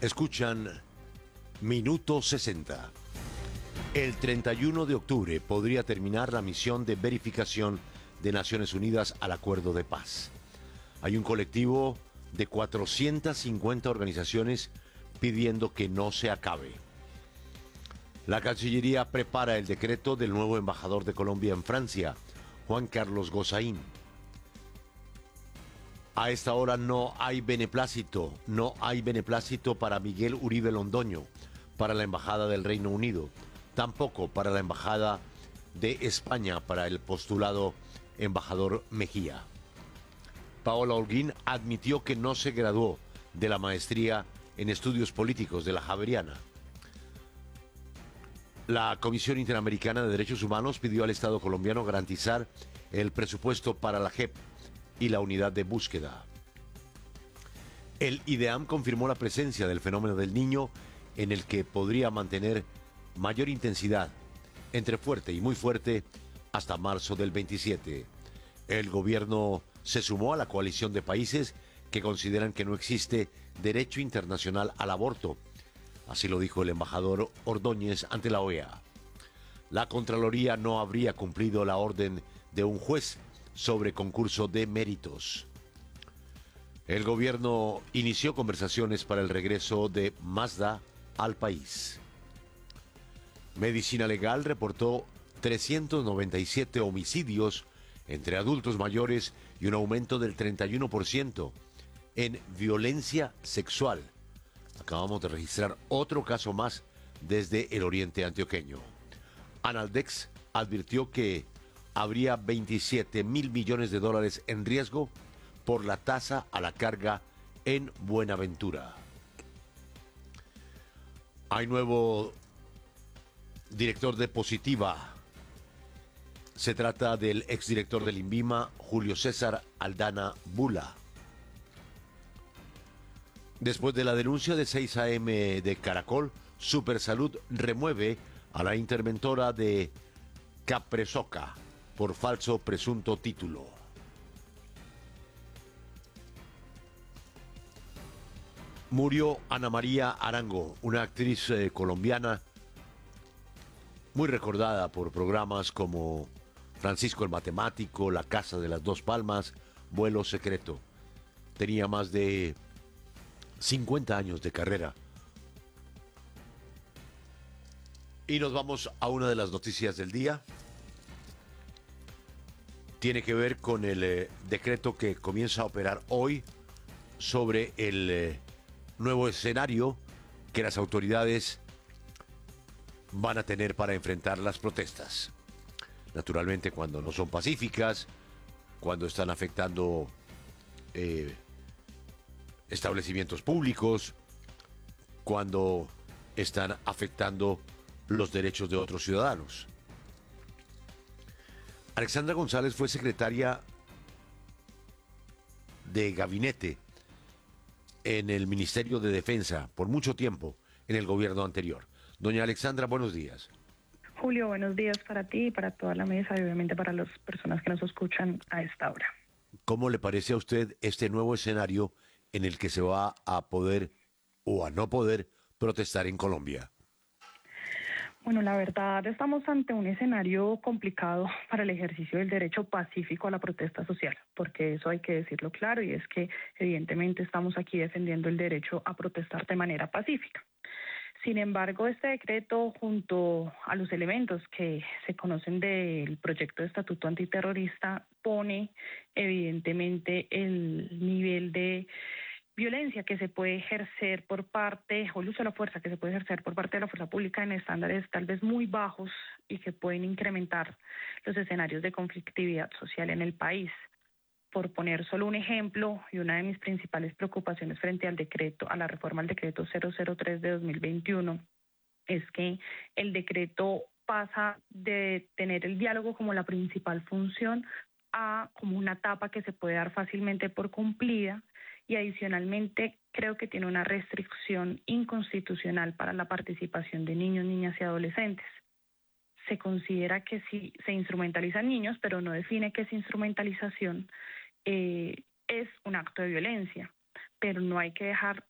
Escuchan Minuto 60. El 31 de octubre podría terminar la misión de verificación de Naciones Unidas al acuerdo de paz. Hay un colectivo de 450 organizaciones pidiendo que no se acabe. La Cancillería prepara el decreto del nuevo embajador de Colombia en Francia, Juan Carlos Gozaín. A esta hora no hay beneplácito para Miguel Uribe Londoño, para la Embajada del Reino Unido, tampoco para la Embajada de España, para el postulado embajador Mejía. Paola Holguín admitió que no se graduó de la maestría en estudios políticos de la Javeriana. La Comisión Interamericana de Derechos Humanos pidió al Estado colombiano garantizar el presupuesto para la JEP y la unidad de búsqueda. El IDEAM confirmó la presencia del fenómeno del Niño, en el que podría mantener mayor intensidad, entre fuerte y muy fuerte, hasta marzo del 27. El gobierno se sumó a la coalición de países que consideran que no existe derecho internacional al aborto. Así lo dijo el embajador Ordóñez ante la OEA. La Contraloría no habría cumplido la orden de un juez sobre concurso de méritos. El gobierno inició conversaciones para el regreso de Mazda al país. Medicina Legal reportó 397 homicidios entre adultos mayores y un aumento del 31% en violencia sexual. Acabamos de registrar otro caso más desde el oriente antioqueño. Analdex advirtió que habría 27.000 millones de dólares en riesgo por la tasa a la carga en Buenaventura. Hay nuevo director de Positiva. Se trata del exdirector del INVIMA, Julio César Aldana Bula. Después de la denuncia de 6 AM de Caracol, Supersalud remueve a la interventora de Capresoca por falso presunto título. Murió Ana María Arango, una actriz colombiana muy recordada por programas como Francisco el Matemático, La Casa de las Dos Palmas, Vuelo Secreto. Tenía más de 50 años de carrera. Y nos vamos a una de las noticias del día. Tiene que ver con el decreto que comienza a operar hoy sobre el nuevo escenario que las autoridades van a tener para enfrentar las protestas. Naturalmente, cuando no son pacíficas, cuando están afectando establecimientos públicos, cuando están afectando los derechos de otros ciudadanos. Alexandra González fue secretaria de gabinete en el Ministerio de Defensa por mucho tiempo en el gobierno anterior. Doña Alexandra, buenos días. Julio, buenos días para ti y para toda la mesa y obviamente para las personas que nos escuchan a esta hora. ¿Cómo le parece a usted este nuevo escenario en el que se va a poder o a no poder protestar en Colombia? Bueno, la verdad estamos ante un escenario complicado para el ejercicio del derecho pacífico a la protesta social, porque eso hay que decirlo claro, y es que evidentemente estamos aquí defendiendo el derecho a protestar de manera pacífica. Sin embargo, este decreto, junto a los elementos que se conocen del proyecto de estatuto antiterrorista, pone evidentemente el nivel de violencia que se puede ejercer por parte, o el uso de la fuerza que se puede ejercer por parte de la fuerza pública en estándares tal vez muy bajos y que pueden incrementar los escenarios de conflictividad social en el país. Por poner solo un ejemplo, y una de mis principales preocupaciones frente al decreto, a la reforma al decreto 003 de 2021, es que el decreto pasa de tener el diálogo como la principal función a como una etapa que se puede dar fácilmente por cumplida, y adicionalmente creo que tiene una restricción inconstitucional para la participación de niños, niñas y adolescentes. Se considera que sí se instrumentalizan niños, pero no define que esa instrumentalización es un acto de violencia. Pero no hay que dejar